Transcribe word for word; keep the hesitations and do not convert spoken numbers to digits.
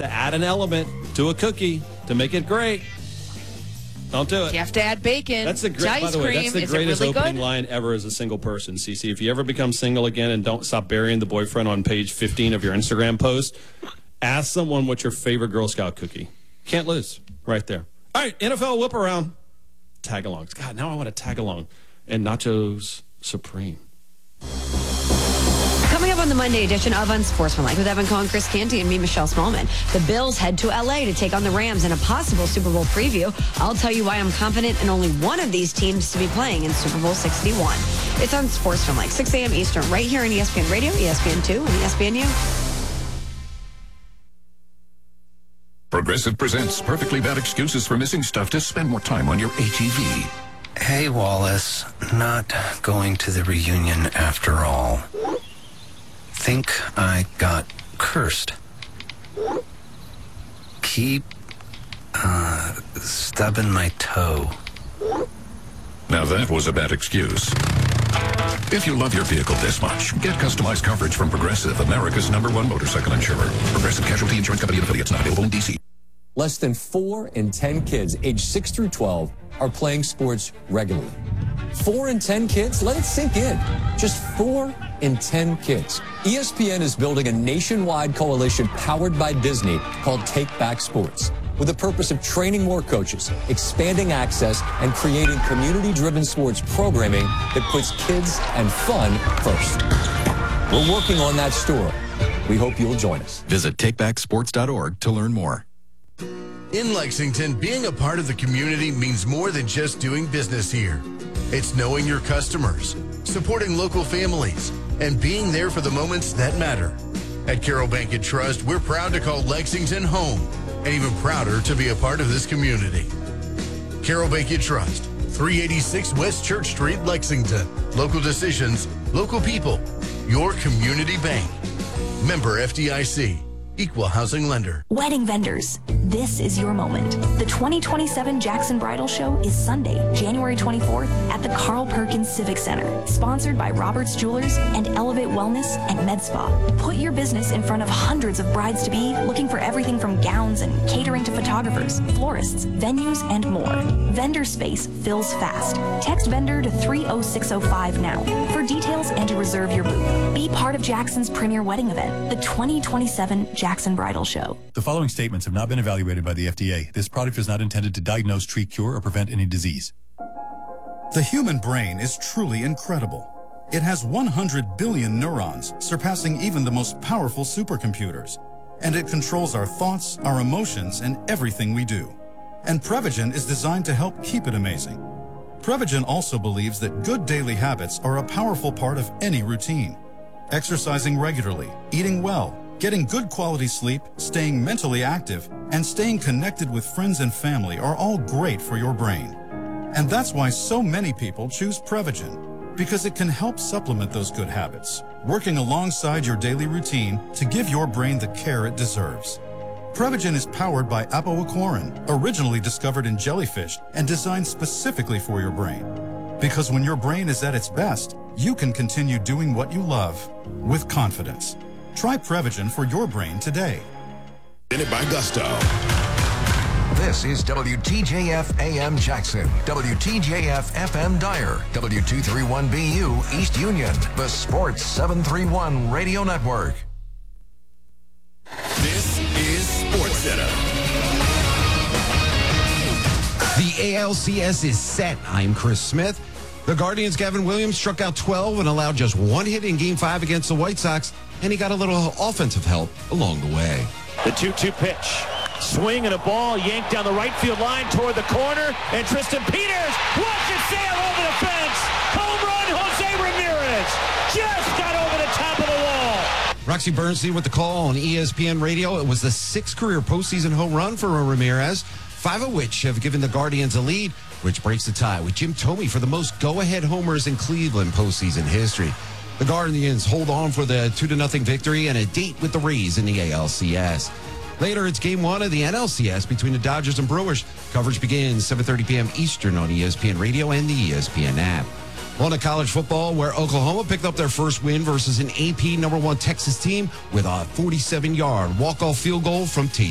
to add an element to a cookie to make it great. Don't do it. You have to add bacon. That's the great. Ice By the way, cream. that's the Is greatest it really opening good? line ever as a single person. Cece, if you ever become single again and don't stop burying the boyfriend on page fifteen of your Instagram post, ask someone what's your favorite Girl Scout cookie. Can't lose. Right there. All right, N F L whip around. Tag-alongs. God, now I want to tag along. And Nachos Supreme. Coming up on the Monday edition of Unsportsmanlike with Evan Cohen, Chris Canty, and me, Michelle Smallman. The Bills head to L A to take on the Rams in a possible Super Bowl preview. I'll tell you why I'm confident in only one of these teams to be playing in Super Bowl sixty-one. It's Unsportsmanlike, six a.m. Eastern, right here on E S P N Radio, E S P N two, and E S P N U. Progressive presents perfectly bad excuses for missing stuff to spend more time on your A T V. Hey, Wallace. Not going to the reunion after all. Think I got cursed. Keep, uh, stubbing my toe. Now that was a bad excuse. If you love your vehicle this much, get customized coverage from Progressive, America's number one motorcycle insurer. Progressive Casualty Insurance Company and affiliates, not available in D C. Less than four in ten kids aged six through twelve are playing sports regularly. Four in ten kids? Let it sink in. Just four in ten kids. E S P N is building a nationwide coalition powered by Disney called Take Back Sports, with the purpose of training more coaches, expanding access, and creating community-driven sports programming that puts kids and fun first. We're working on that story. We hope you'll join us. Visit take back sports dot org to learn more. In Lexington, being a part of the community means more than just doing business here. It's knowing your customers, supporting local families, and being there for the moments that matter. At Carroll Bank and Trust, we're proud to call Lexington home, and even prouder to be a part of this community. Carroll Bank and Trust, three eighty-six West Church Street, Lexington. Local decisions, local people, your community bank. Member F D I C. Equal housing lender. Wedding vendors, this is your moment. The twenty twenty-seven Jackson Bridal Show is Sunday, January twenty-fourth at the Carl Perkins Civic Center. Sponsored by Roberts Jewelers and Elevate Wellness and Med Spa. Put your business in front of hundreds of brides-to-be looking for everything from gowns and catering to photographers, florists, venues, and more. Vendor space fills fast. Text vendor to three oh six oh five now for details and to reserve your booth. Be part of Jackson's premier wedding event, the twenty twenty-seven Jackson Bridal Show. The following statements have not been evaluated by the F D A. This product is not intended to diagnose, treat, cure, or prevent any disease. The human brain is truly incredible. It has one hundred billion neurons, surpassing even the most powerful supercomputers. And it controls our thoughts, our emotions, and everything we do. And Prevagen is designed to help keep it amazing. Prevagen also believes that good daily habits are a powerful part of any routine. Exercising regularly, eating well, getting good quality sleep, staying mentally active, and staying connected with friends and family are all great for your brain. And that's why so many people choose Prevagen, because it can help supplement those good habits, working alongside your daily routine to give your brain the care it deserves. Prevagen is powered by apoaquarin, originally discovered in jellyfish and designed specifically for your brain. Because when your brain is at its best, you can continue doing what you love with confidence. Try Prevagen for your brain today. In it by Gusto. This is W T J F A M Jackson, W T J F F M Dyer, W two thirty-one B U East Union, the Sports seven thirty-one Radio Network. This is SportsCenter. The A L C S is set. I'm Chris Smith. The Guardians' Gavin Williams struck out twelve and allowed just one hit in Game five against the White Sox, and he got a little offensive help along the way. The two two pitch. Swing and a ball yanked down the right field line toward the corner, and Tristan Peters watch it sail over the fence. Home run, Jose Ramirez. Just got over the top of the wall. Roxy Bernstein with the call on E S P N Radio. It was the sixth career postseason home run for Ramirez, five of which have given the Guardians a lead, which breaks the tie with Jim Thome for the most go-ahead homers in Cleveland postseason history. The Guardians hold on for the two to nothing victory and a date with the Rays in the A L C S. Later, it's game one of the N L C S between the Dodgers and Brewers. Coverage begins seven thirty p.m. Eastern on E S P N Radio and the E S P N app. On to college football, where Oklahoma picked up their first win versus an A P number one Texas team with a forty-seven yard walk-off field goal from T.